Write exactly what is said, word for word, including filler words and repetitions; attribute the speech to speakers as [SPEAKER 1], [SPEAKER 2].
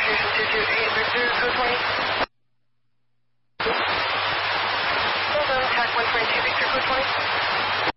[SPEAKER 1] Fusion two two eight Victor, code twenty. Hold on, attack one twenty-two Victor, code twenty.